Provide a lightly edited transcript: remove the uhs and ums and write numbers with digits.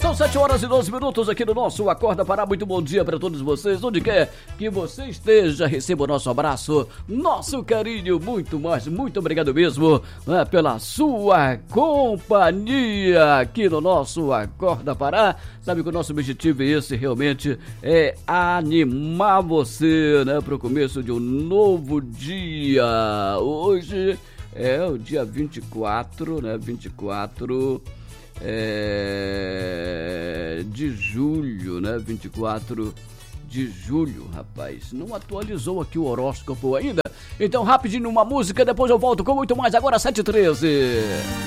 São 7h12 aqui no nosso Acorda Pará. Muito bom dia para todos vocês. Onde quer que você esteja, receba o nosso abraço, nosso carinho, muito obrigado mesmo, né, pela sua companhia aqui no nosso Acorda Pará. Sabe que o nosso objetivo é esse, realmente, é animar você, né, para o começo de um novo dia. Hoje é o dia 24, né, 24 de julho, né? 24 de julho, rapaz. Não atualizou aqui o horóscopo ainda. Então, rapidinho, uma música, depois eu volto com muito mais. Agora 7h13.